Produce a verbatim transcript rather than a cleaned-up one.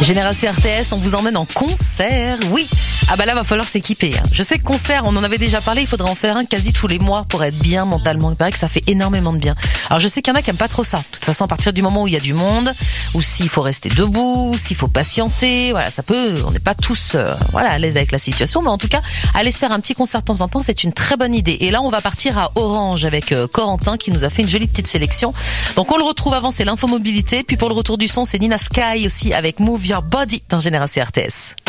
Génération R T S, on vous emmène en concert. Oui. Ah bah là, va falloir s'équiper. Hein. Je sais que concert, on en avait déjà parlé, il faudrait en faire un quasi tous les mois pour être bien mentalement. Il paraît que ça fait énormément de bien. Alors je sais qu'il y en a qui aiment pas trop ça. De toute façon, à partir du moment où il y a du monde, ou s'il faut rester debout, s'il faut patienter, voilà, ça peut, on n'est pas tous euh, voilà, à l'aise avec la situation, mais en tout cas, aller se faire un petit concert de temps en temps, c'est une très bonne idée. Et là, on va partir à Orange avec euh, Corentin qui nous a fait une jolie petite sélection. Donc on le retrouve avant, c'est l'infomobilité. Puis pour le retour du son, c'est Nina Sky aussi avec Move Your Body dans Génération R T S.